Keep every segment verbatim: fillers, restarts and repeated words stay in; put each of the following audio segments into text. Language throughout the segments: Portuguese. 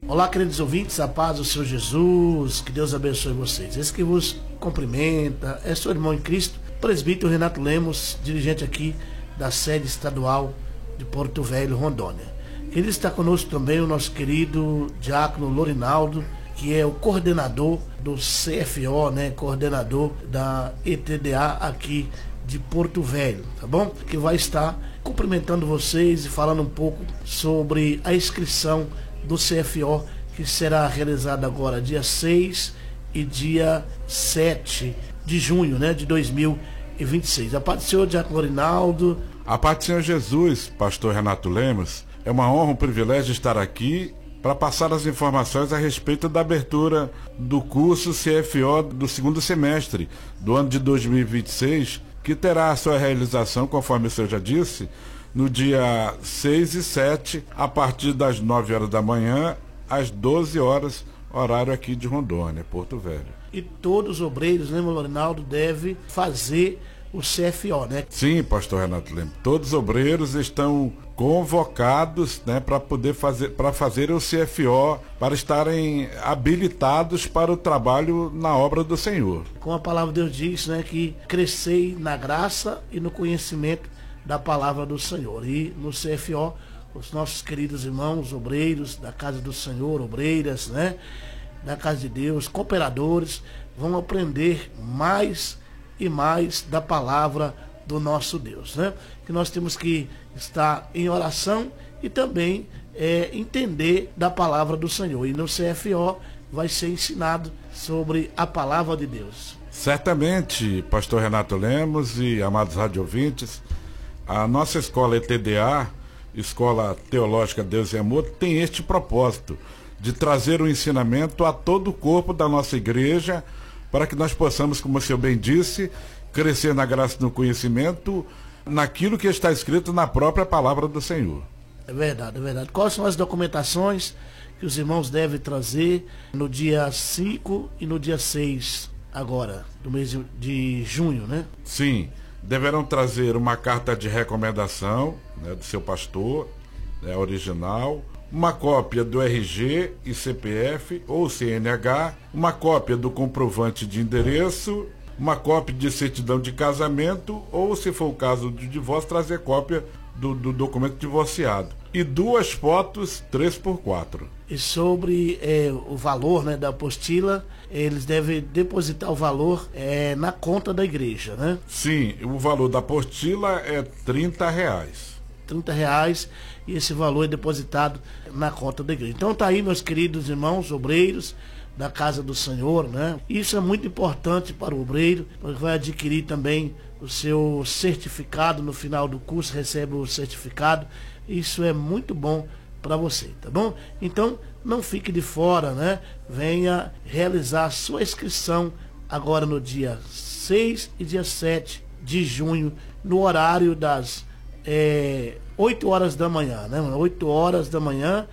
Olá, queridos ouvintes, a paz do Senhor Jesus, que Deus abençoe vocês. Esse que vos cumprimenta é seu irmão em Cristo, presbítero Renato Lemos, dirigente aqui da sede estadual de Porto Velho, Rondônia. Ele está conosco também o nosso querido diácono Lorinaldo, que é o coordenador do C F O, né, coordenador da E T D A aqui de Porto Velho, tá bom? Que vai estar cumprimentando vocês e falando um pouco sobre a inscrição do C F O, que será realizada agora dia seis e dia sete de junho, né, de dois mil e vinte e seis. A paz do Senhor, diácono Lorinaldo. A paz do Senhor Jesus, pastor Renato Lemos. É uma honra, um privilégio estar aqui para passar as informações a respeito da abertura do curso C F O do segundo semestre do ano de dois mil e vinte e seis, que terá a sua realização, conforme o senhor já disse, no dia seis e sete, a partir das nove horas da manhã, às doze horas, horário aqui de Rondônia, Porto Velho. E todos os obreiros, né, Lorinaldo, devem fazer o C F O, né? Sim, pastor Renato Lemos. Todos os obreiros estão convocados, né, para poder fazer, para fazer o C F O, para estarem habilitados para o trabalho na obra do Senhor. Como a palavra de Deus diz, né, que crescei na graça e no conhecimento da palavra do Senhor. E no C F O, os nossos queridos irmãos, obreiros da casa do Senhor, obreiras, né, da casa de Deus, cooperadores, vão aprender mais e mais da palavra do nosso Deus, né? Que nós temos que estar em oração e também é, entender da palavra do Senhor. E no C F O vai ser ensinado sobre a palavra de Deus. Certamente, pastor Renato Lemos e amados radiovintes, a nossa escola E T D A, Escola Teológica Deus e Amor, tem este propósito de trazer o ensinamento a todo o corpo da nossa igreja, para que nós possamos, como o senhor bem disse, crescer na graça e no conhecimento, naquilo que está escrito na própria palavra do Senhor. É verdade, é verdade. Quais são as documentações que os irmãos devem trazer no dia cinco e no dia seis, agora, do mês de, de junho, né? Sim, deverão trazer uma carta de recomendação, né, do seu pastor, né, original, uma cópia do R G e C P F ou C N H, uma cópia do comprovante de endereço, uma cópia de certidão de casamento ou, se for o caso de divórcio, trazer cópia do, do documento divorciado. E duas fotos três por quatro. E sobre é, o valor, né, da apostila, eles devem depositar o valor é, na conta da igreja, né? Sim, o valor da apostila é trinta reais. trinta reais, e esse valor é depositado na conta da igreja. Então tá aí, meus queridos irmãos obreiros da casa do Senhor, né? Isso é muito importante para o obreiro, porque vai adquirir também o seu certificado no final do curso, recebe o certificado. Isso é muito bom para você, tá bom? Então não fique de fora, né? Venha realizar a sua inscrição agora no dia seis e dia sete de junho, no horário das É, oito horas da manhã, né? oito horas da manhã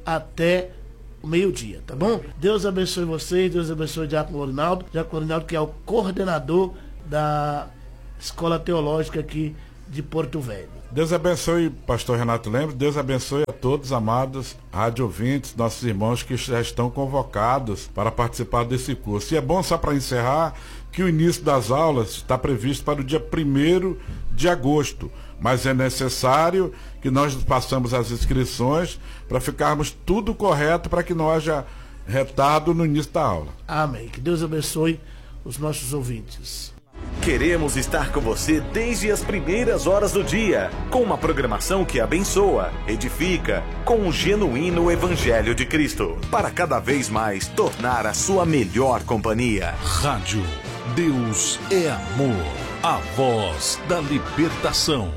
até o meio-dia, tá bom? Deus abençoe vocês, Deus abençoe o diácono Lorinaldo, diácono Lorinaldo, que é o coordenador da Escola Teológica aqui de Porto Velho. Deus abençoe, pastor Renato Lemos, Deus abençoe a todos, amados rádio ouvintes, nossos irmãos que já estão convocados para participar desse curso. E é bom, só para encerrar, que o início das aulas está previsto para o dia primeiro de agosto, mas é necessário que nós façamos as inscrições para ficarmos tudo correto, para que não haja retardo no início da aula. Amém. Que Deus abençoe os nossos ouvintes. Queremos estar com você desde as primeiras horas do dia, com uma programação que abençoa, edifica, com um genuíno Evangelho de Cristo, para cada vez mais tornar a sua melhor companhia. Rádio Deus é Amor, a voz da libertação.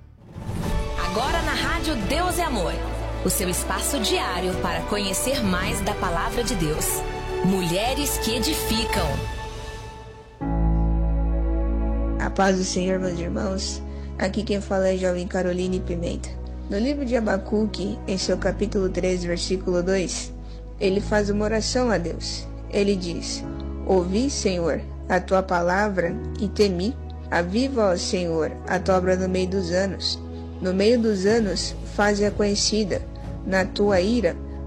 Agora na Rádio Deus é Amor, o seu espaço diário para conhecer mais da Palavra de Deus. Mulheres que edificam. A paz do Senhor, meus irmãos. Aqui quem fala é a jovem Caroline Pimenta. No livro de Abacuque, em seu capítulo três, versículo dois, ele faz uma oração a Deus. Ele diz: Ouvi, Senhor, a tua palavra e temi. Aviva, ó Senhor, a tua obra no meio dos anos. No meio dos anos, faze-a conhecida. Na tua ira,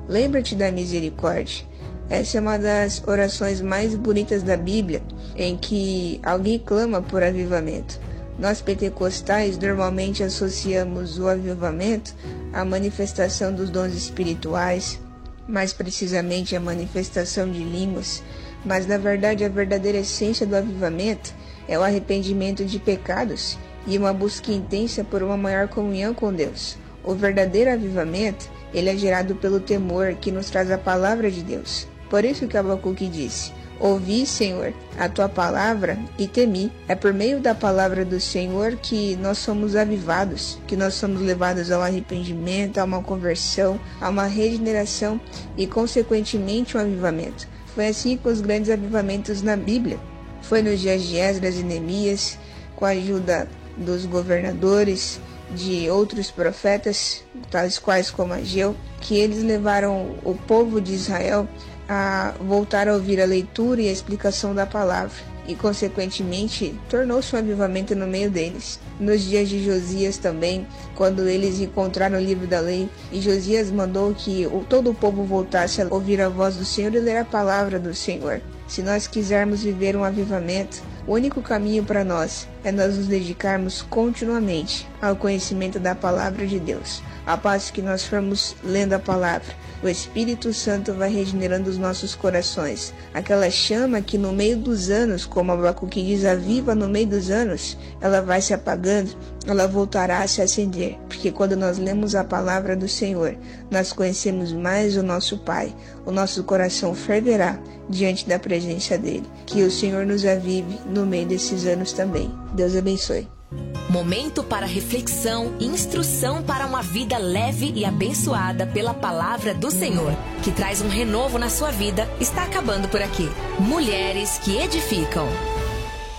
lembra-te da misericórdia. Essa é uma das orações mais bonitas da Bíblia, em que alguém clama por avivamento. Nós pentecostais normalmente associamos o avivamento à manifestação dos dons espirituais, mais precisamente a manifestação de línguas, mas na verdade a verdadeira essência do avivamento é o arrependimento de pecados e uma busca intensa por uma maior comunhão com Deus. O verdadeiro avivamento, ele é gerado pelo temor que nos traz a palavra de Deus. Por isso que Abacuque disse: ouvi, Senhor, a tua palavra e temi. É por meio da palavra do Senhor que nós somos avivados, que nós somos levados ao arrependimento, a uma conversão, a uma regeneração e, consequentemente, um avivamento. Foi assim com os grandes avivamentos na Bíblia. Foi nos dias de Esdras e Neemias, com a ajuda dos governadores, de outros profetas, tais quais como Ageu, que eles levaram o povo de Israel a voltar a ouvir a leitura e a explicação da palavra, e consequentemente tornou-se um avivamento no meio deles. Nos dias de Josias também, quando eles encontraram o livro da lei, e Josias mandou que todo o povo voltasse a ouvir a voz do Senhor e ler a palavra do Senhor. Se nós quisermos viver um avivamento, o único caminho para nós é nós nos dedicarmos continuamente ao conhecimento da palavra de Deus. A passo que nós formos lendo a palavra, o Espírito Santo vai regenerando os nossos corações. Aquela chama que no meio dos anos, como Abacuque diz, aviva no meio dos anos, ela vai se apagando, ela voltará a se acender. Porque quando nós lemos a palavra do Senhor, nós conhecemos mais o nosso Pai. O nosso coração ferverá diante da presença dele. Que o Senhor nos avive no meio desses anos também. Deus abençoe. Momento para reflexão e instrução para uma vida leve e abençoada pela palavra do Senhor, que traz um renovo na sua vida, está acabando por aqui. Mulheres que edificam.